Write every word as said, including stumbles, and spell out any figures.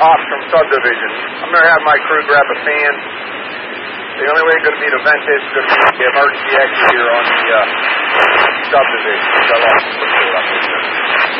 ops from subdivision. I'm going to have my crew grab a fan. The only way it's going to be to vent it is going to be the emergency exit here on the uh, subdivision. So I lost the foot up there.